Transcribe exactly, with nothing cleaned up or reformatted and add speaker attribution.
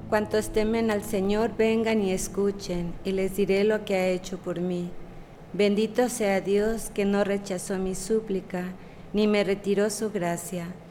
Speaker 1: Cuantos temen al Señor, vengan y escuchen, y les diré lo que ha hecho por mí. Bendito sea Dios que no rechazó mi súplica, ni me retiró su gracia.